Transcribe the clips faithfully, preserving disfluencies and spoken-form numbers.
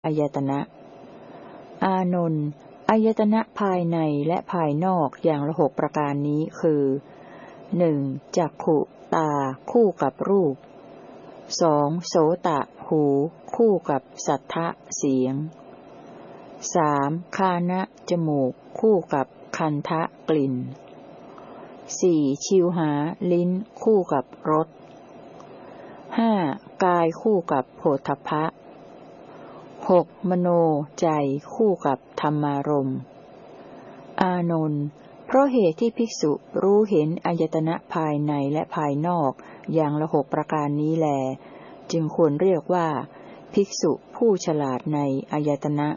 อายตนะอานนท์อายตนะภายในและภายนอกอย่างละหกประการนี้คือหนึ่งจักขุตาคู่กับรูปสองโสตะหูคู่กับสัทธะเสียงสามคานะจมูกคู่กับคันทะกลิ่นสี่ชิวหาลิ้นคู่กับรสห้ากายคู่กับโผฏฐัพพะหกมโนใจคู่กับธรรมารมณ์อานนท์เพราะเหตุที่ภิกษุรู้เห็นอายตนะภายในและภายนอกอย่างละหกประการนี้แลจึงควรเรียกว่าภิกษุผู้ฉลาดในอายตนะ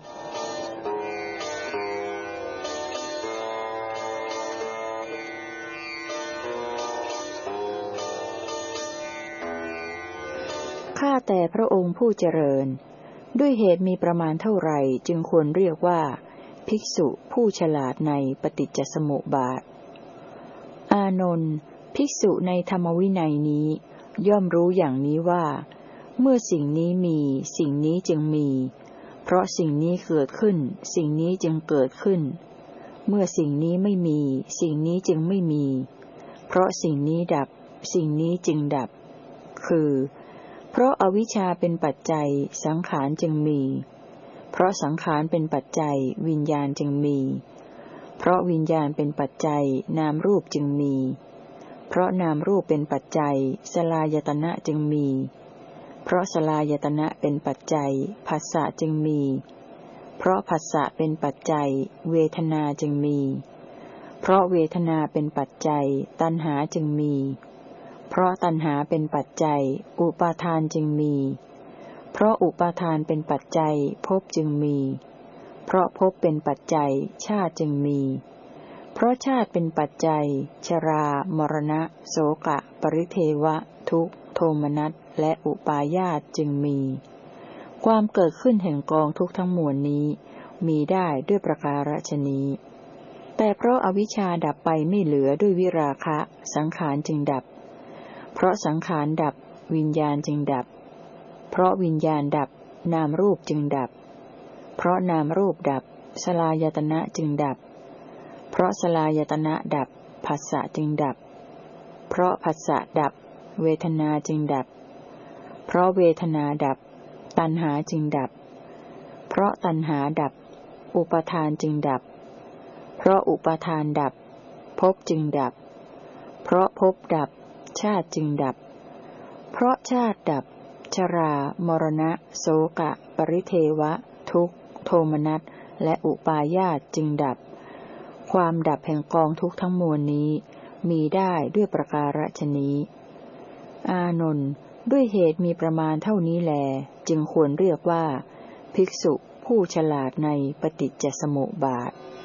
ข้าแต่พระองค์ผู้เจริญด้วยเหตุมีประมาณเท่าไหร่จึงควรเรียกว่าภิกษุผู้ฉลาดในปฏิจจสมุปบาทอานนท์ภิกษุในธรรมวินัยนี้ย่อมรู้อย่างนี้ว่าเมื่อสิ่งนี้มีสิ่งนี้จึงมีเพราะสิ่งนี้เกิดขึ้นสิ่งนี้จึงเกิดขึ้นเมื่อสิ่งนี้ไม่มีสิ่งนี้จึงไม่มีเพราะสิ่งนี้ดับสิ่งนี้จึงดับคือเพราะอวิชชาเป็นปัจจัยสังขารจึงมีเพราะสังขารเป็นปัจจัยวิญญาณจึงมีเพราะวิญญาณเป็นปัจจัยนามรูปจึงมีเพราะนามรูปเป็นปัจจัยสลายตนะจึงมีเพราะสลายตนะเป็นปัจจัยผัสสะจึงมีเพราะผัสสะเป็นปัจจัยเวทนาจึงมีเพราะเวทนาเป็นปัจจัยตัณหาจึงมีเพราะตัณหาเป็นปัจจัยอุปาทานจึงมีเพราะอุปาทานเป็นปัจจัยภพจึงมีเพราะภพเป็นปัจจัยชาติจึงมีเพราะชาติเป็นปัจจัยชรามรณะโสกะปริเทวะทุกขโทมนัสและอุปาญาตจึงมีความเกิดขึ้นแห่งกองทุกข์ทั้งมวลนี้มีได้ด้วยประการฉนี้แต่เพราะอวิชชาดับไปไม่เหลือด้วยวิราคะสังขารจึงดับเพราะสังขารดับวิญญาณจึงดับเพราะวิญญาณดับนามรูปจึงดับเพราะนามรูปดับสลายตนะจึงดับเพราะสลายตนะดับผัสสะจึงดับเพราะผัสสะดับเวทนาจึงดับเพราะเวทนาดับตัณหาจึงดับเพราะตัณหาดับอุปาทานจึงดับเพราะอุปาทานดับภพจึงดับเพราะภพดับชาติจึงดับเพราะชาติดับชรามรณะโสกะปริเทวะทุกขโทมนัสและอุปาญาตจึงดับความดับแห่งกองทุกข์ทั้งมวลนี้มีได้ด้วยประการฉนี้อานนท์ด้วยเหตุมีประมาณเท่านี้แลจึงควรเรียกว่าภิกษุผู้ฉลาดในปฏิจจสมุปบาท